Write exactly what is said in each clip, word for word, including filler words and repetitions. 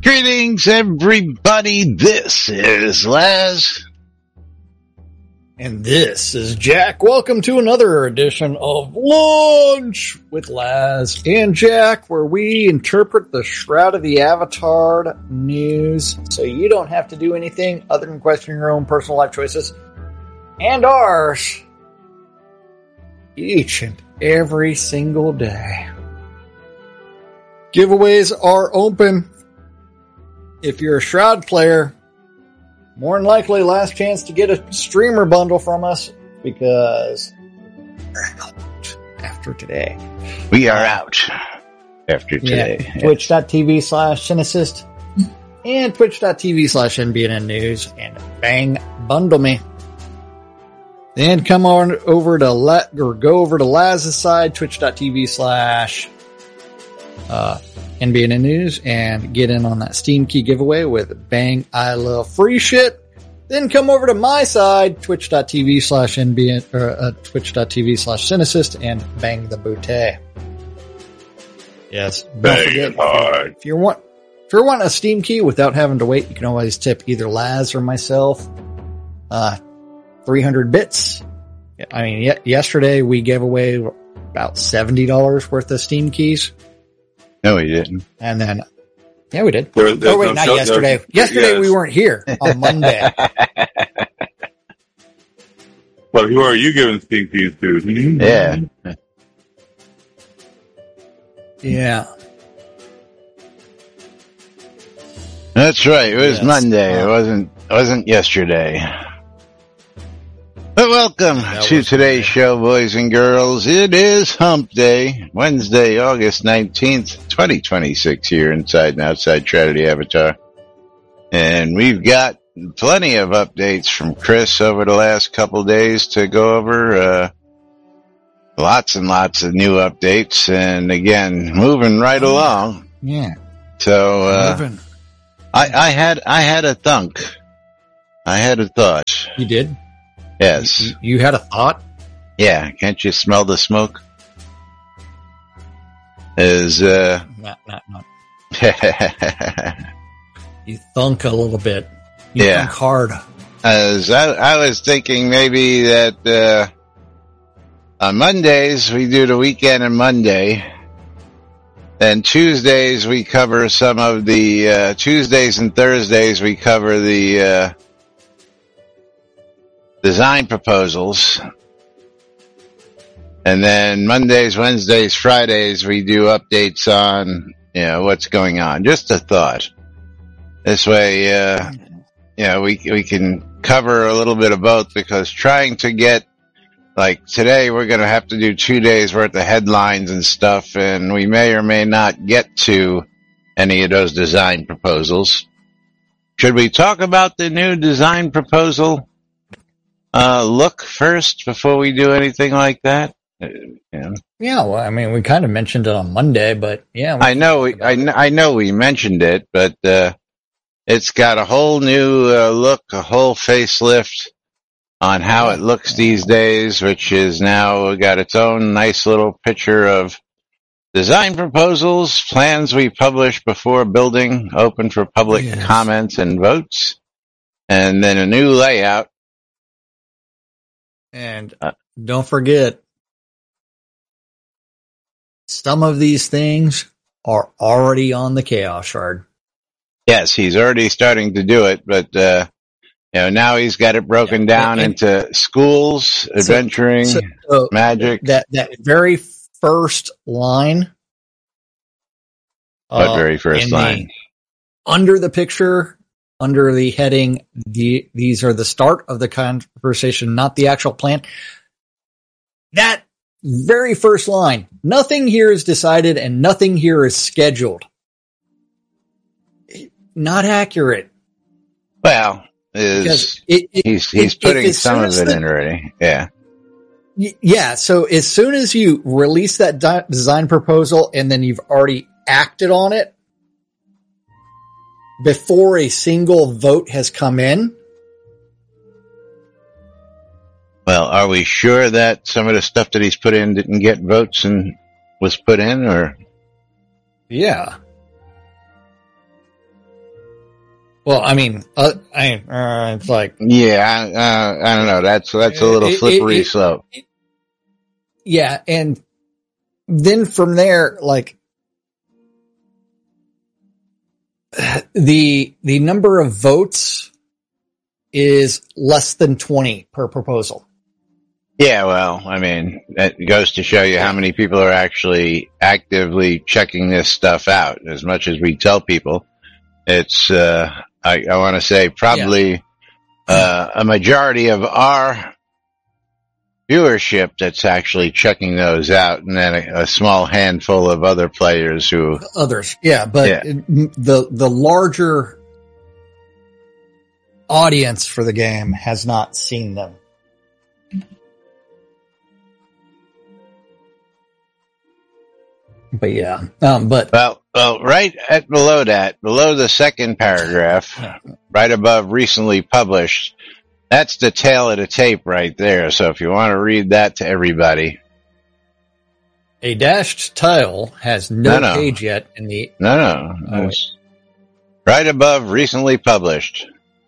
Greetings, everybody. This is Laz. And this is Jack. Welcome to another edition of Lunch with Laz and Jack, where we interpret the Shroud of the Avatar news so you don't have to do anything other than question your own personal life choices and ours each and every single day. Giveaways are open. If you're a Shroud player, more than likely last chance to get a streamer bundle from us, because we're out after today. We are out after today. Yeah, Twitch.tv slash Cinesist and Twitch.tv slash N B N News, and bang, bundle me. Then come on over to let or go over to Laz's side, Twitch.tv slash uh N B N News, and get in on that Steam key giveaway with Bang I Love Free Shit. Then come over to my side, Twitch.tv slash NBN or uh, Twitch.tv slash Cinesist, and bang the bootay. Yes, don't bang forget, it hard. If you want, if you're wanting a Steam key without having to wait, you can always tip either Laz or myself. Uh, three hundred bits. I mean, y- yesterday we gave away about seventy dollars worth of Steam keys. No, we didn't. And then, yeah, we did. There, oh, wait, not show, yesterday. there, yesterday yes. we weren't here on Monday. Well, who are you giving Steam keys to? Yeah. Yeah. That's right. It was Yes. Monday. Uh, It wasn't, it wasn't yesterday. But welcome That to was today's Monday. show, boys and girls. It is Hump Day, Wednesday, August nineteenth, twenty twenty-six, here inside and outside Shroud of the Avatar. And we've got plenty of updates from Chris over the last couple days to go over. Uh, lots and lots of new updates. And again, moving right Oh, along. Yeah. So, uh, Moving. I, I had, I had a thunk. I had a thought. You did? Yes. You, you had a thought? Yeah. Can't you smell the smoke? Is, uh, Not, not, not. You thunk a little bit. You Yeah. thunk hard. as I, I was thinking maybe that, uh, on Mondays we do the weekend and Monday. Then Tuesdays we cover some of the, uh, Tuesdays and Thursdays we cover the, uh, design proposals. And then Mondays, Wednesdays, Fridays, we do updates on, you know, what's going on. Just a thought. This way, uh, you know, we, we can cover a little bit of both, because trying to get, like today, we're going to have to do two days worth of headlines and stuff, and we may or may not get to any of those design proposals. Should we talk about the new design proposal Uh, look first before we do anything like that? Uh, yeah. Yeah, well, I mean, we kind of mentioned it on Monday, but yeah. we I can know, talk we, about I, it. kn- I know we mentioned it, but, uh, it's got a whole new, uh, look, a whole facelift on how it looks these days, which is now got its own nice little picture of design proposals, plans we publish before building, open for public Yes. comments and votes, and then a new layout. And Uh, don't forget, some of these things are already on the Chaos Shard. Yes, he's already starting to do it, but, uh, you know, now he's got it broken Yeah, down and- into schools, adventuring, So, so magic. that that very first line. What uh, very first in the- line? under the picture, under the heading, the, these are the start of the conversation, not the actual plan. That very first line, nothing here is decided and nothing here is scheduled. Not accurate. Well, Because is it, it, he's he's if- putting if as some soon of as it the- in already. Yeah. Y- Yeah, so as soon as you release that di- design proposal and then you've already acted on it before a single vote has come in, Well, are we sure that some of the stuff that he's put in didn't get votes and was put in, or? yeah. Well, I mean, uh, I, uh, it's like, yeah, uh, I don't know. That's that's a little it, slippery it, it, slope. It, yeah, and then from there, like the the number of votes is less than twenty per proposal. Yeah, well, I mean, it goes to show you how many people are actually actively checking this stuff out. As much as we tell people, it's, uh, I, I want to say probably, yeah. uh, a majority of our viewership that's actually checking those out, and then a, a small handful of other players who. Others, yeah, but yeah. the, the larger audience for the game has not seen them. But yeah, um, but well, well, right at below that, below the second paragraph, right above recently published, that's the tail of the tape right there. So if you want to read that to everybody, a dashed tile has no, no, no. page yet in the no, no, oh, it's right above recently published.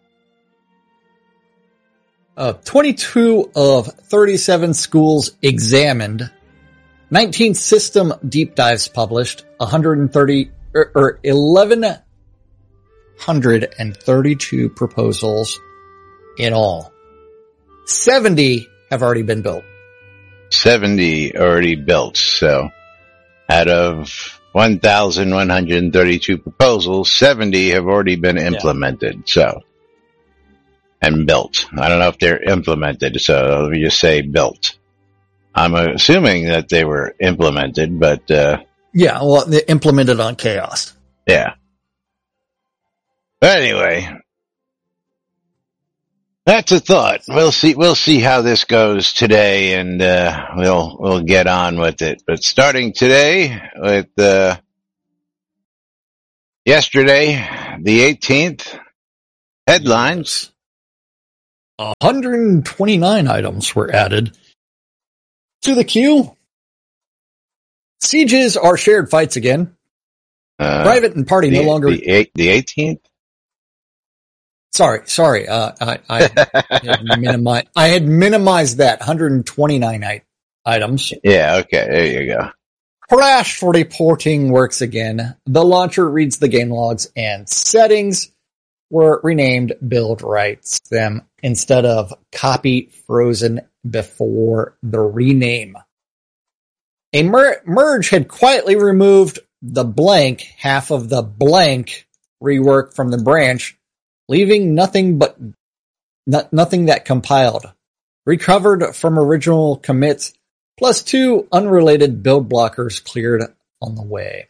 Uh, twenty-two of thirty-seven schools examined. nineteen system deep dives published, one hundred thirty or, or eleven thirty-two proposals in all. seventy have already been built. seventy already built. So out of one thousand one hundred thirty-two proposals, seventy have already been implemented. Yeah. So, and built. I don't know if they're implemented. So let me just say built. I'm assuming that they were implemented, but, uh. Yeah, well, they implemented on Chaos. Yeah. But anyway. That's a thought. We'll see, we'll see how this goes today, and, uh, we'll, we'll get on with it. But starting today with, uh, yesterday, the eighteenth, headlines. one hundred twenty-nine items were added to the queue. Sieges are shared fights again. Uh, Private and party the, no longer. The, eight, the eighteenth? Sorry, sorry. Uh, I, I, had minimi- I had minimized that. one hundred twenty-nine I- items. Yeah, okay. There you go. Crash reporting works again. The launcher reads the game logs, and settings were renamed build rights them instead of copy frozen before the rename. A mer- merge had quietly removed the blank, half of the blank rework from the branch, leaving nothing but not, nothing that compiled. Recovered from original commits, plus two unrelated build blockers cleared on the way.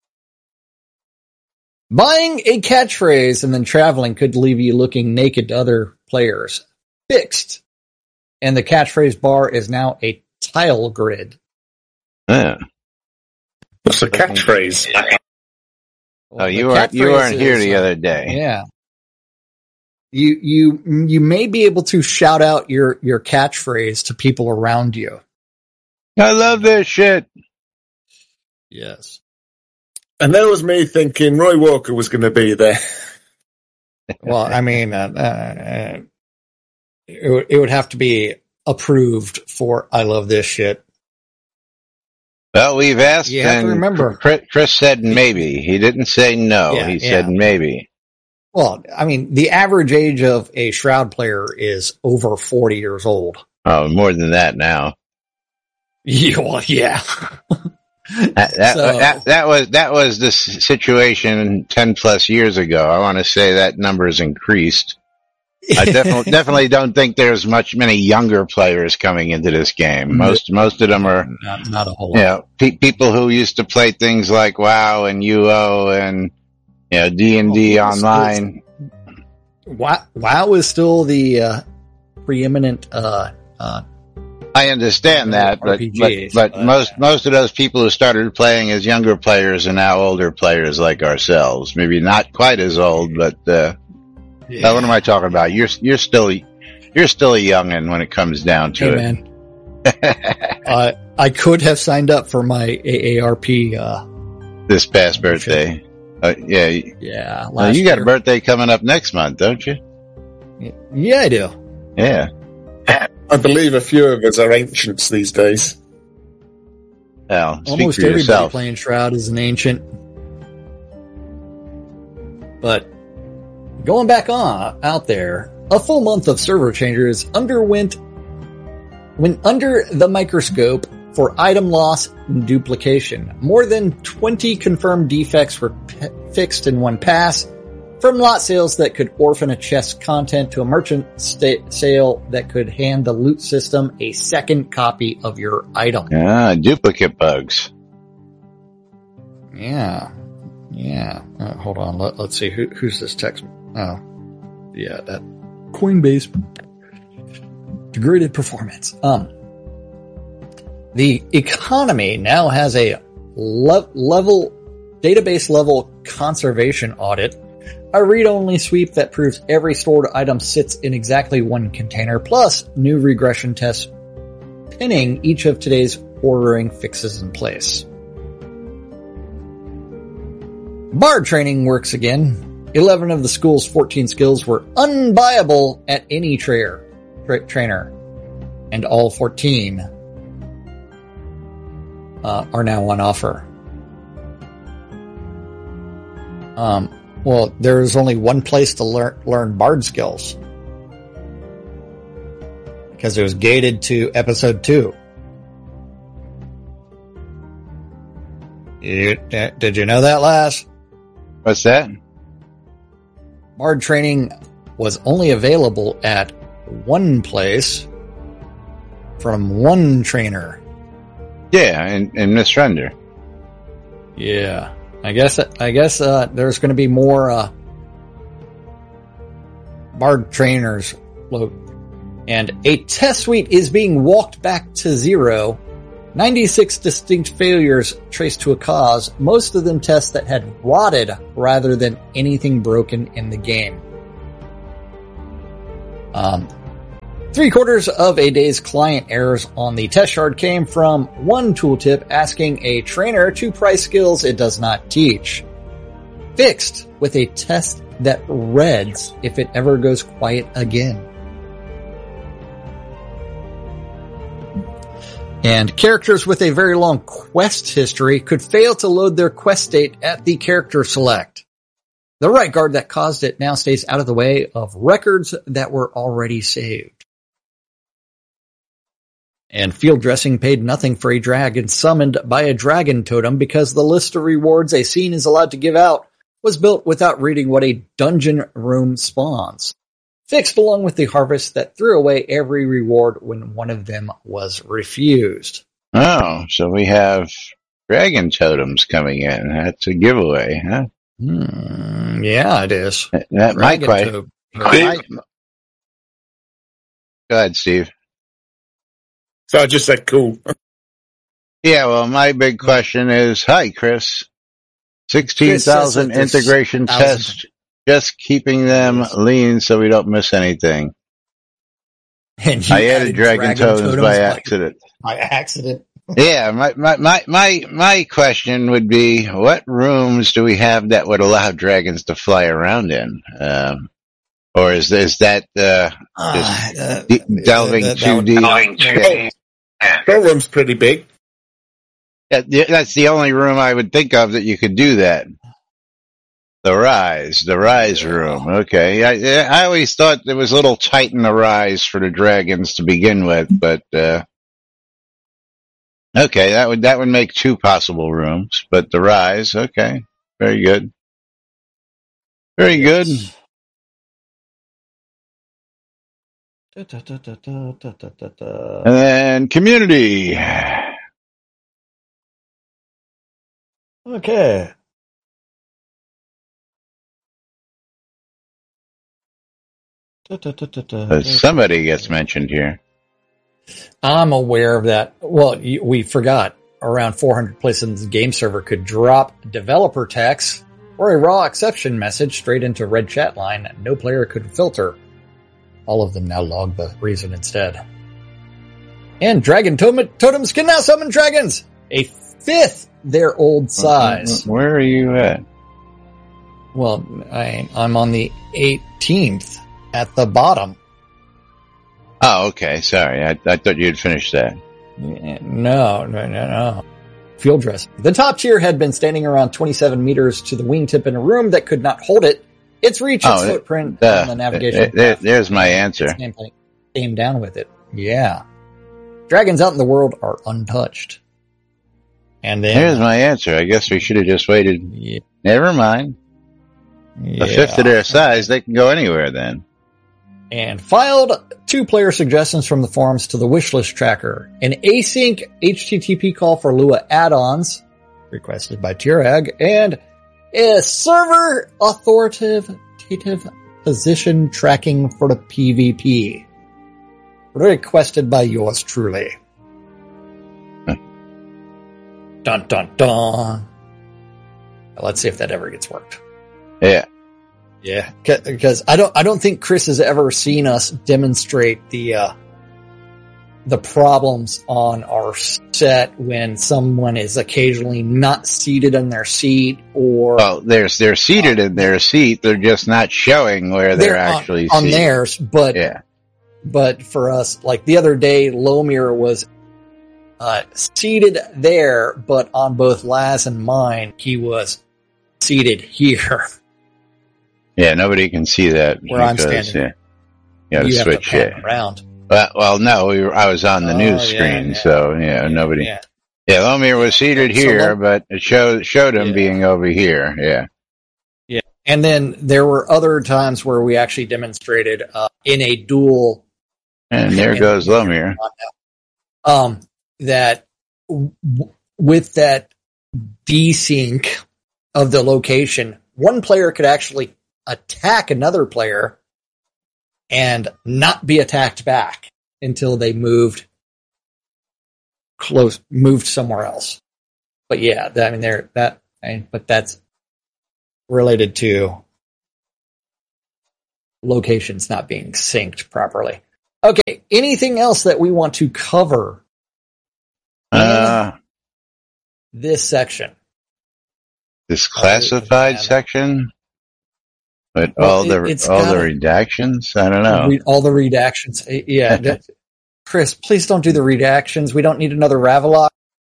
Buying a catchphrase and then traveling could leave you looking naked to other players. Fixed. And the catchphrase bar is now a tile grid. Yeah. What's a catchphrase? Well, oh, you weren't you weren't here the other day. Yeah. You you you may be able to shout out your, your catchphrase to people around you. I love this shit. Yes. And that was me thinking Roy Walker was going to be there. Well, I mean, uh, uh, it, w- it would have to be approved for I love this shit. Well, we've asked, you have and to remember. Chris, Chris said maybe. He didn't say no. Yeah, he yeah. said maybe. Well, I mean, the average age of a Shroud player is over forty years old. Oh, more than that now. Yeah, well, yeah. That, that, So- that, that was that was the s- situation ten plus years ago. I want to say that number has increased. I definitely definitely don't think there's much many younger players coming into this game. Most most of them are, not, not a whole you lot. know, pe- people who used to play things like WoW and U O and, you know, D and D Oh, it's- online. WoW, WoW is still the uh, preeminent. Uh, uh, I understand that, but, R P but, Gs, but but- most, most of those people who started playing as younger players are now older players like ourselves. Maybe not quite as old, but, uh, yeah. uh, what am I talking about? You're, you're still, you're still a youngin' when it comes down to Hey, it. man. uh, I could have signed up for my A A R P. Uh, This past birthday. Uh, yeah. Yeah. Well, you got year. a birthday coming up next month, don't you? Yeah, I do. Yeah. I believe a few of us are ancients these days. Well, almost everybody yourself. Playing Shroud is an ancient. But going back on out there, a full month of server changes underwent when under the microscope for item loss and duplication. More than twenty confirmed defects were p- fixed in one pass. From lot sales that could orphan a chest content to a merchant sta- sale that could hand the loot system a second copy of your item. Ah, duplicate bugs. Yeah. Yeah. Uh, hold on. Let, let's see. Who, who's this text? Oh. Yeah, that Coinbase. Degraded performance. Um. The economy now has a le- level, database level conservation audit. A read-only sweep that proves every stored item sits in exactly one container, plus new regression tests pinning each of today's ordering fixes in place. Bard training works again. eleven of the school's fourteen skills were unbuyable at any tra- tra- trainer, and all fourteen uh, are now on offer. Um... Well, there's only one place to learn learn Bard skills. Because it was gated to episode two. You, did you know that, Lass? What's that? Bard training was only available at one place from one trainer. Yeah, in, in Misthrender. Yeah. I guess, I guess, uh, there's going to be more, uh, Bard trainers. And a test suite is being walked back to zero. ninety-six distinct failures traced to a cause. Most of them tests that had rotted rather than anything broken in the game. Um, Three quarters of a day's client errors on the test shard came from one tooltip asking a trainer to price skills it does not teach. Fixed with a test that reads if it ever goes quiet again. And characters with a very long quest history could fail to load their quest state at the character select. The right guard that caused it now stays out of the way of records that were already saved. And field dressing paid nothing for a dragon summoned by a dragon totem because the list of rewards a scene is allowed to give out was built without reading what a dungeon room spawns. Fixed along with the harvest that threw away every reward when one of them was refused. Oh, so we have dragon totems coming in. That's a giveaway, huh? Hmm, yeah, it is. That my question. My, go ahead, Steve. So I just said cool. Yeah, well, my big question is, hi, Chris. sixteen thousand integration tests, just keeping them lean so we don't miss anything. And I added, added dragon, dragon totems, totems by accident. By accident. Yeah, my, my, my, my, my question would be, what rooms do we have that would allow dragons to fly around in? Um, or is, is that, uh, uh, uh de- delving that, that, too deep? Yeah. That room's pretty big. Yeah, that's the only room I would think of that you could do that. The Rise, the Rise room. Okay. I, I always thought it was a little tight in the Rise for the dragons to begin with, but, uh, okay, that would, that would make two possible rooms, but the Rise, okay. Very good. Very good. Da, da, da, da, da, da, da, da. And then community. Okay. Da, da, da, da, da, uh, somebody gets mentioned here. I'm aware of that. Well, we forgot around four hundred places in the game server could drop developer text or a raw exception message straight into red chat line that no player could filter. All of them now log the reason instead. And dragon totem- totems can now summon dragons! A fifth their old size. Where are you at? Well, I, I'm on the eighteenth at the bottom. Oh, okay. Sorry. I, I thought you had finished that. No, no, no, no. Field dress. The top tier had been standing around twenty-seven meters to the wingtip in a room that could not hold it. Its reach, its Oh, footprint uh, on the navigation. there- there- there's my answer. Nameplate came down with it. Yeah. Dragons out in the world are untouched. And then... Here's my answer. I guess we should have just waited. Yeah. Never mind. Yeah. A fifth of their size, they can go anywhere then. And filed two player suggestions from the forums to the wishlist tracker. An async H T T P call for Lua add-ons, requested by Tirag, and a server authoritative position tracking for the PvP, requested by yours truly. Dun dun dun. Let's see if that ever gets worked. Yeah. Yeah, because I don't, I don't think Chris has ever seen us demonstrate the, uh, the problems on our set when someone is occasionally not seated in their seat or Well, they're, they're seated uh, in their seat. They're just not showing where they're, they're actually on, on seated. theirs. But, yeah. but for us, like the other day, Lomir was, uh, seated there, but on both Laz and mine, he was seated here. Yeah, nobody can see that. Where because, I'm standing. Yeah, you gotta you switch have to it. Around. Well, well, no, we were, I was on the oh, news yeah, screen, yeah, so, yeah, yeah nobody. Yeah, yeah Lomir was seated so here, Lom- but it showed, showed him yeah. being over here, yeah. Yeah, and then there were other times where we actually demonstrated, uh, in a dual. And there and goes Lomir. Um, that w- with that desync of the location, one player could actually attack another player and not be attacked back until they moved close, moved somewhere else. But yeah, I mean, there that, I mean, but that's related to locations not being synced properly. Okay, anything else that we want to cover uh, in this section? This classified uh, section? But well, all the it, all the redactions? I don't know. Read all the redactions. Yeah. that, Chris, please don't do the redactions. We don't need another Ravelock.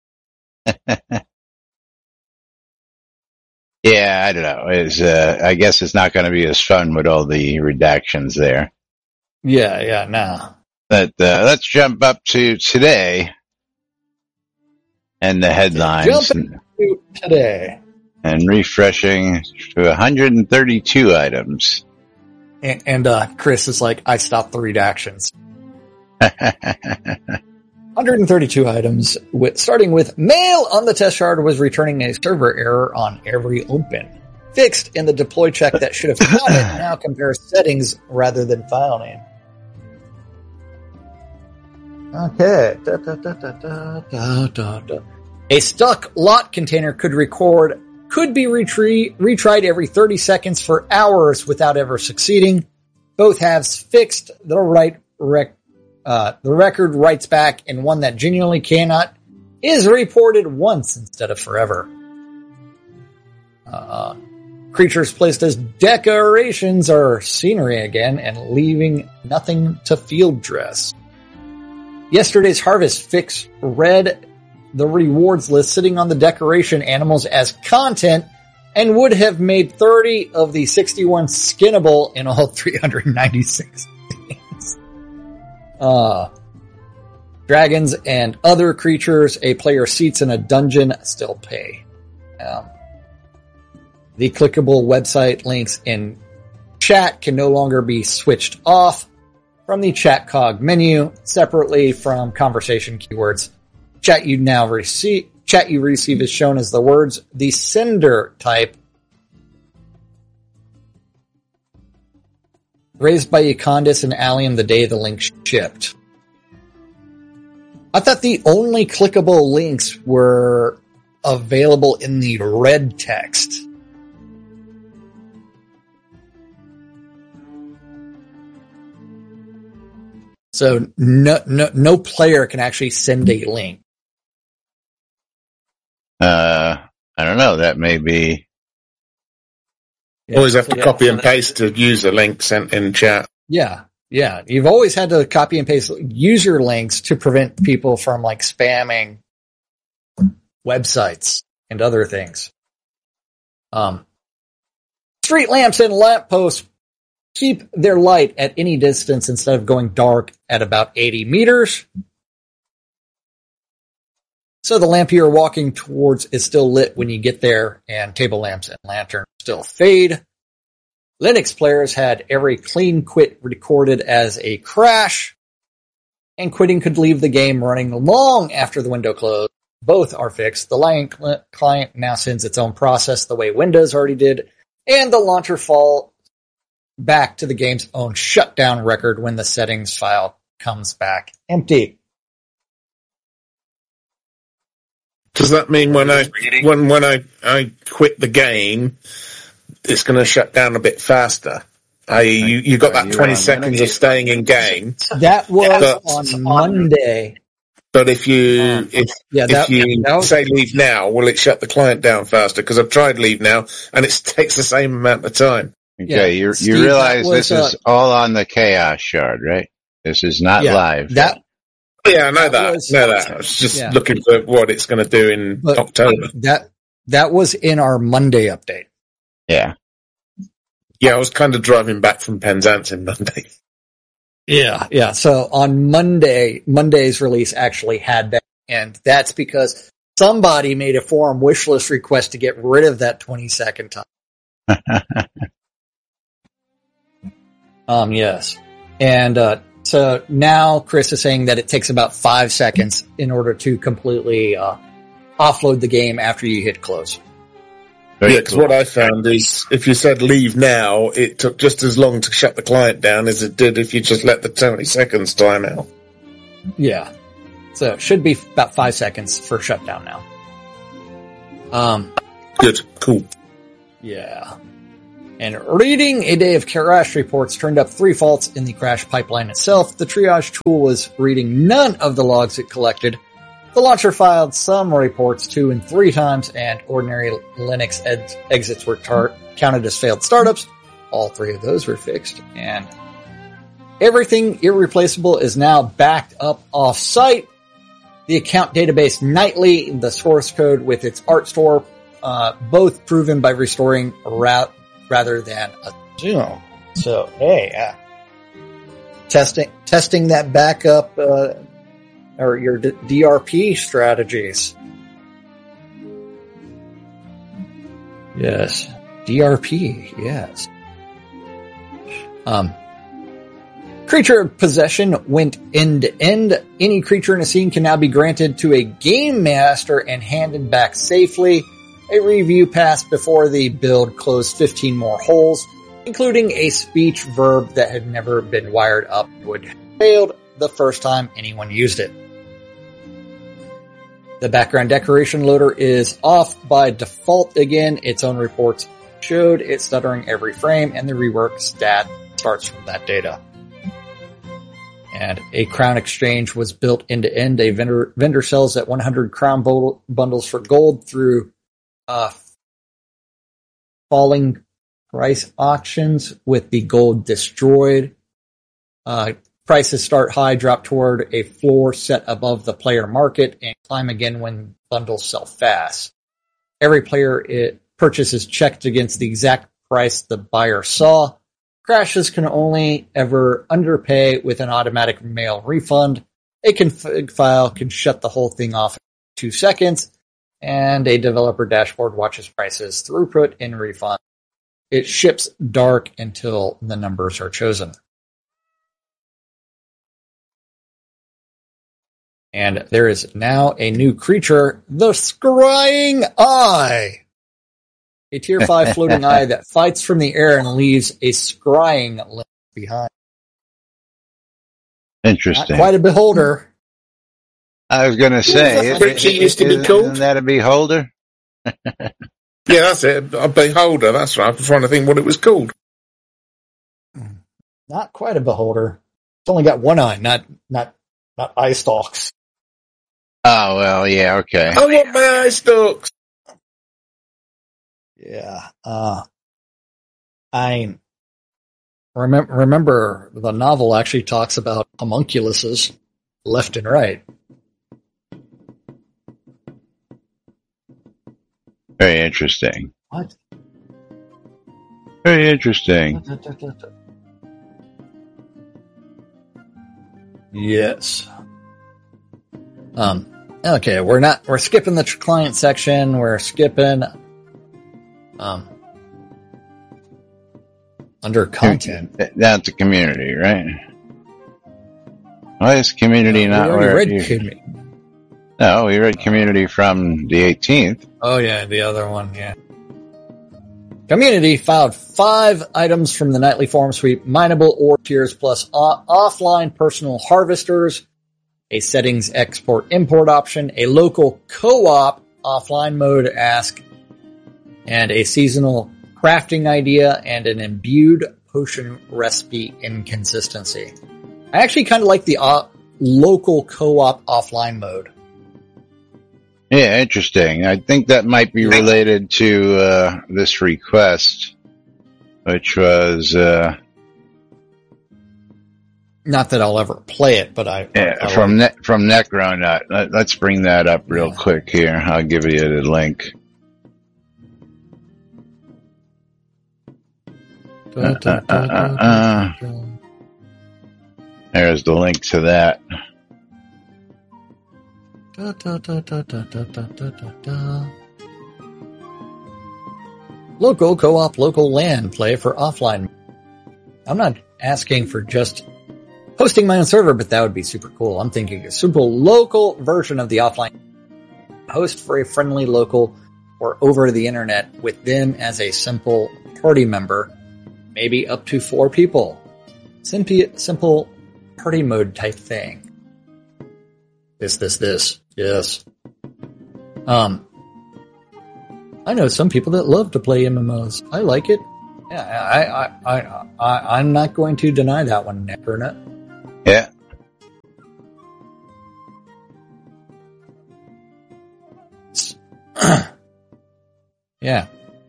Yeah, I don't know. It's, uh, I guess it's not going to be as fun with all the redactions there. Yeah, yeah, no. But uh, let's jump up to today and the headlines. Jump into today. And refreshing to one hundred thirty-two items. And, and uh, Chris is like, I stopped the redactions. one hundred thirty-two items, with, starting with mail on the test shard was returning a server error on every open. Fixed in the deploy check that should have caught it, now compares settings rather than file name. Okay. Da, da, da, da, da, da, da, da. A stuck lot container could record could be retrie- retried every thirty seconds for hours without ever succeeding. Both halves fixed. The right rec- uh, the record writes back, and one that genuinely cannot is reported once instead of forever. Uh, creatures placed as decorations are scenery again and leaving nothing to field dress. Yesterday's harvest fix read the rewards list sitting on the decoration animals as content and would have made thirty of the sixty-one skinnable in all three hundred ninety-six things. Uh, dragons and other creatures a player seats in a dungeon still pay. Um, the clickable website links in chat can no longer be switched off from the chat cog menu separately from conversation keywords. Chat you now receive, chat you receive is shown as the words, the sender type. Raised by Econdis and Allium the day the link shipped. I thought the only clickable links were available in the red text. So no, no, no player can actually send a link. Uh, I don't know. That may be Yeah. Always have to Yeah. copy and paste to user link sent in chat. Yeah. Yeah. You've always had to copy and paste user links to prevent people from like spamming websites and other things. Um, street lamps and lampposts keep their light at any distance instead of going dark at about eighty meters. So the lamp you're walking towards is still lit when you get there, and table lamps and lanterns still fade. Linux players had every clean quit recorded as a crash, and quitting could leave the game running long after the window closed. Both are fixed. The Lion client now sends its own process the way Windows already did, and the launcher fall back to the game's own shutdown record when the settings file comes back empty. Does that mean when I when when I, I quit the game, it's going to shut down a bit faster? I you, you got that twenty seconds of staying in game. That was but, on Monday. But if you um, if yeah, if that, you that was, say leave now, will it shut the client down faster? Because I've tried leave now, and it takes the same amount of time. Okay, yeah, you Steve, you realize was, this is uh, all on the Chaos Shard, right? This is not yeah, live. That yeah, I know that. that. Was, know that. I was just yeah. looking for what it's going to do in but October. That that was in our Monday update. Yeah. Yeah, I was kind of driving back from Penzance in Monday. Yeah, yeah. So on Monday, Monday's release actually had that, and that's because somebody made a forum wishlist request to get rid of that twenty second time. um, yes. And, uh, so now Chris is saying that it takes about five seconds in order to completely, uh, offload the game after you hit close. Very yeah, because cool. what I found is if you said leave now, it took just as long to shut the client down as it did if you just let the twenty seconds time out. Yeah. So it should be about five seconds for shutdown now. Um, Good. Cool. Yeah. And reading a day of crash reports turned up three faults in the crash pipeline itself. The triage tool was reading none of the logs it collected. The launcher filed some reports two and three times, and ordinary Linux ed- exits were tar- counted as failed startups. All three of those were fixed, and everything irreplaceable is now backed up off-site. The account database nightly, the source code with its art store, uh, both proven by restoring a route rather than a zero. So, hey, uh, testing testing that backup, uh, or your D- DRP strategies. Yes. D R P, yes. Um, creature possession went end to end. Any creature in a scene can now be granted to a game master and handed back safely. A review passed before the build closed fifteen more holes, including a speech verb that had never been wired up would have failed the first time anyone used it. The background decoration loader is off by default again. Its own reports showed it stuttering every frame, and the rework stat starts from that data. And a crown exchange was built end to end. A vendor vendor sells at one hundred crown bo- bundles for gold through uh, falling price auctions with the gold destroyed. Uh, prices start high, drop toward a floor set above the player market, and climb again when bundles sell fast. Every player it purchases checked against the exact price the buyer saw. Crashes can only ever underpay with an automatic mail refund. A config file can shut the whole thing off in two seconds, and a developer dashboard watches prices, throughput, and refund. It ships dark until the numbers are chosen. And there is now a new creature, the Scrying Eye. A tier five floating eye that fights from the air and leaves a scrying link behind. Interesting. Not quite a beholder. I was going to say, What creature used to be isn't called? that a beholder? Yeah, that's it. A beholder. That's right. I'm trying to think what it was called. Not quite a beholder. It's only got one eye, not not not eye stalks. Oh, well, yeah, okay. I want my eye stalks. Yeah. Uh, I remember, remember the novel actually talks about homunculuses left and right. Very interesting. What? Very interesting. Yes. Um. Okay, we're not. We're skipping the client section. We're skipping. Um. Under content. Down to community, right? Why is community no, not we where read you... community. No, we read community from the eighteenth. Oh yeah, the other one, yeah. Community filed five items from the nightly farm sweep, mineable ore tiers plus o- offline personal harvesters, a settings export import option, a local co-op offline mode ask, and a seasonal crafting idea, and an imbued potion recipe inconsistency. I actually kind of like the uh, local co-op offline mode. Yeah, interesting. I think that might be related to uh, this request, which was... Uh, Not that I'll ever play it, but I... yeah, I from like ne- from Necronut. Let, let's bring that up real yeah. quick here. I'll give you the link. Uh, uh, uh, uh, uh. There's the link to that. Da, da, da, da, da, da, da, da, da. Local co-op, local LAN play for offline. I'm not asking for just hosting my own server, but that would be super cool. I'm thinking a super local version of the offline host for a friendly local or over the internet with them as a simple party member, maybe up to four people. Simple, simple party mode type thing. This, this, this. Yes. Um, I know some people that love to play M M Os. I like it. Yeah, I, I, I, I I'm not going to deny that one, Necronut. Yeah. Yeah.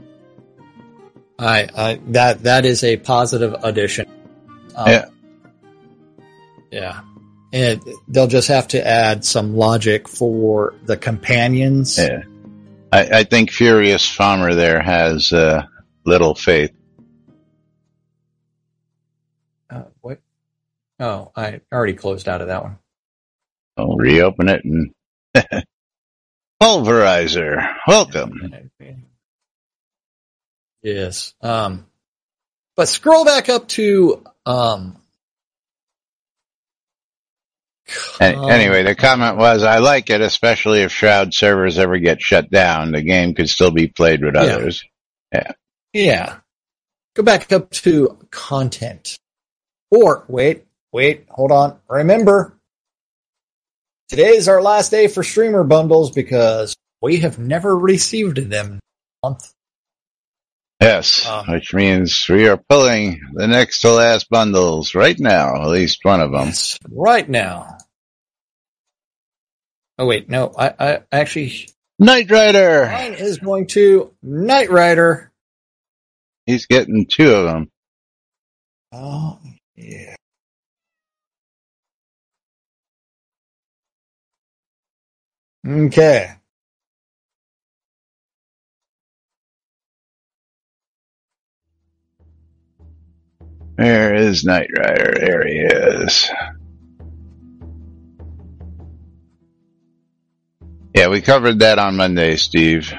I, I, that, that is a positive addition. Um, yeah. Yeah. And they'll just have to add some logic for the companions. Yeah. I, I think Furious Farmer there has uh, little faith. Uh, what? Oh, I already closed out of that one. I'll reopen it and Pulverizer, welcome. Yes. Um, but scroll back up to um. Any, anyway, the comment was, I like it, especially if Shroud servers ever get shut down. The game could still be played with others. Yeah. Yeah. Go back up to content. Or, wait, wait, hold on. Remember, today's our last day for streamer bundles because we have never received them month. Yes, um, which means we are pulling the next to last bundles right now, at least one of them. Yes, right now. Oh wait, no, I, I actually... Knight Rider! Mine is going to Knight Rider. He's getting two of them. Oh, yeah. Okay. There is Knight Rider. There he is. Yeah, we covered that on Monday, Steve.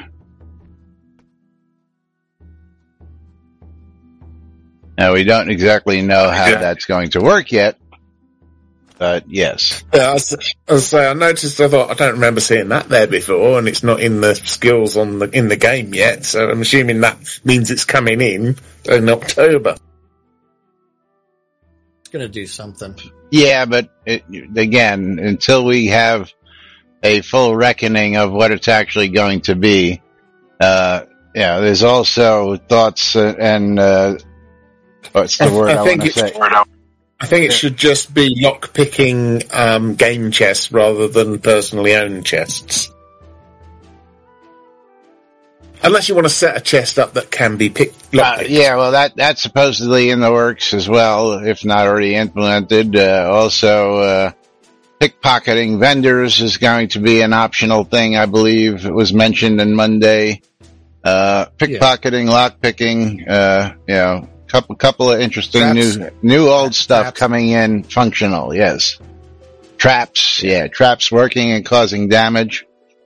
Now, we don't exactly know how yeah. that's going to work yet, but yes. Yeah, as I say, I noticed, I thought, I don't remember seeing that there before, and it's not in the skills on the in the game yet, so I'm assuming that means it's coming in in October. Going to do something. Yeah, but it, again, until we have a full reckoning of what it's actually going to be, uh, yeah, there's also thoughts and, uh, what's the word I, I, I want to say? I think it should just be lock-picking um, game chests rather than personally owned chests. Unless you want to set a chest up that can be picked. Uh, yeah, well, that that's supposedly in the works as well, if not already implemented. Uh, also, uh, pickpocketing vendors is going to be an optional thing, I believe. It was mentioned on Monday. Uh, pickpocketing, yeah. lockpicking, uh, you know, couple couple of interesting traps. new new old stuff traps. coming in functional. Yes, traps. Yeah, traps working and causing damage.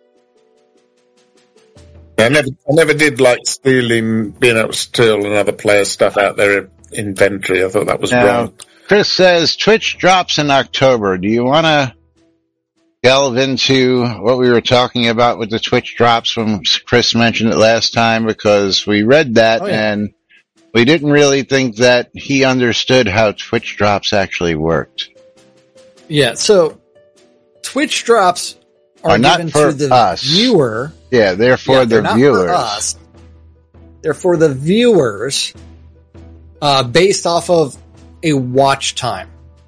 I never, I never did like stealing, being able to steal another player's stuff out their inventory. I thought that was now, wrong. Chris says Twitch drops in October. Do you want to delve into what we were talking about with the Twitch drops when Chris mentioned it last time? Because we read that oh, yeah. and we didn't really think that he understood how Twitch drops actually worked. Yeah, so Twitch drops are, are not given for to the us. viewer. Yeah, they're for yeah, the they're viewers. Not for us. They're for the viewers, uh, based off of a watch time.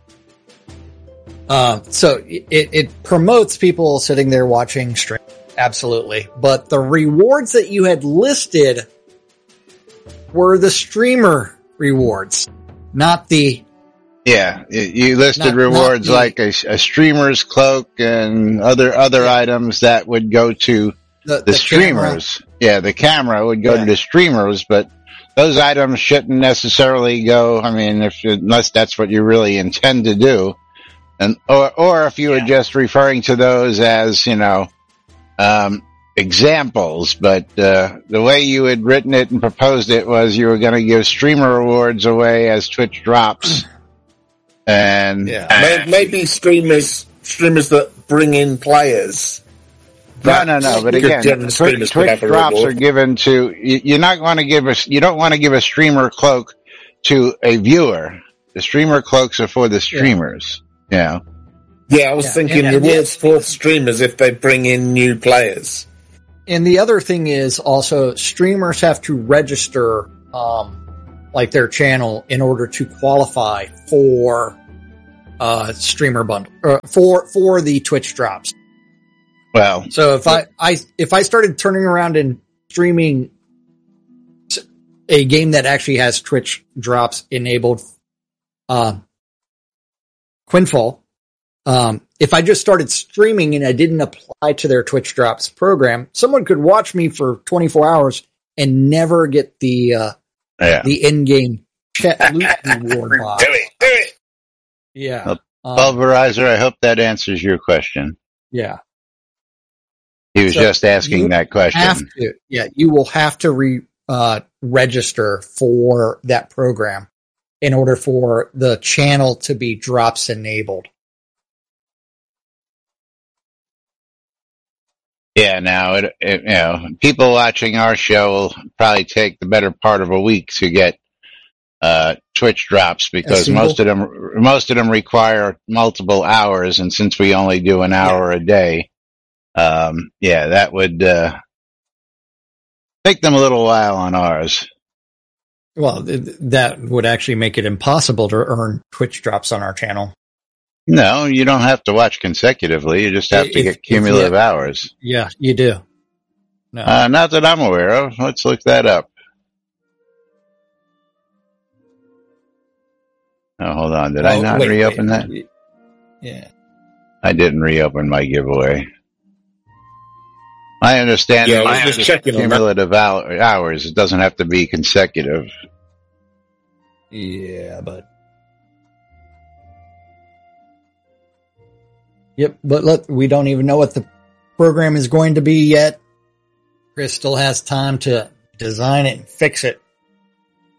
Uh, so it, it promotes people sitting there watching stream. Absolutely. But the rewards that you had listed were the streamer rewards, not the Yeah, you listed not, rewards not the, like a, a streamer's cloak and other other yeah. items that would go to the, the, the streamers. Camera. Yeah, the camera would go yeah. to the streamers, but those items shouldn't necessarily go. I mean, if unless that's what you really intend to do, and or or if you yeah. were just referring to those as you know um, examples. But uh, the way you had written it and proposed it was you were going to give streamer rewards away as Twitch drops. And yeah. maybe streamers, streamers that bring in players. No, no, no. But again, Twitch, Twitch drops are given to. You're not going to give a. You don't want to give a streamer cloak to a viewer. The streamer cloaks are for the streamers. Yeah. Yeah, yeah I was yeah. thinking and, and rewards yeah. for streamers if they bring in new players. And the other thing is also streamers have to register. Um, like their channel in order to qualify for uh streamer bundle uh, for for the Twitch drops. Well, so if I, I if I started turning around and streaming a game that actually has Twitch drops enabled, uh, Quinfall, um, if I just started streaming and I didn't apply to their Twitch drops program, someone could watch me for twenty-four hours and never get the uh Yeah. the in-game chat loot reward box. Do it, do it. Yeah. Well, um, Pulverizer, I hope that answers your question. Yeah. He was so just asking that question. Have to, yeah, you will have to re, uh, register for that program in order for the channel to be drops enabled. Yeah, now it, it, you know, people watching our show will probably take the better part of a week to get uh, Twitch drops because most of them most of them require multiple hours, and since we only do an hour yeah. a day, um, yeah, that would uh, take them a little while on ours. Well, th- that would actually make it impossible to earn Twitch drops on our channel. No, you don't have to watch consecutively. You just have to if, get cumulative you, hours. Yeah, you do. No. Uh, not that I'm aware of. Let's look that up. Oh, hold on. Did oh, I not wait, reopen wait. that? Yeah. I didn't reopen my giveaway. I understand yeah, I was just checking cumulative hours. It doesn't have to be consecutive. Yeah, but... Yep, but look, we don't even know what the program is going to be yet. Chris still has time to design it and fix it.